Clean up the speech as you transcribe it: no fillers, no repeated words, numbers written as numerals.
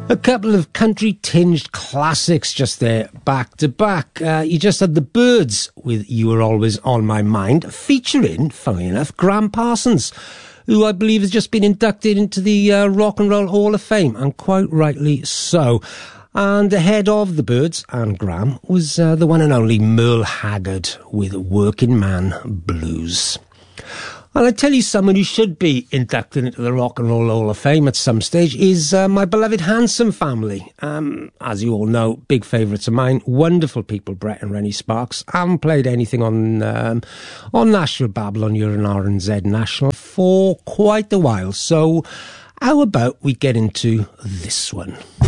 A couple of country-tinged classics just there, back to back. You just had the Byrds with You Were Always On My Mind, featuring, funnily enough, Graham Parsons, who I believe has just been inducted into the Rock and Roll Hall of Fame, and quite rightly so. And ahead of the Byrds and Graham was the one and only Merle Haggard with Working Man Blues. And I tell you, someone who should be inducted into the Rock and Roll Hall of Fame at some stage is my beloved Hanson family. As you all know, big favourites of mine, wonderful people, Brett and Rennie Sparks. Haven't played anything on Nashville Babylon, you're an RNZ National for quite a while. So how about we get into this one?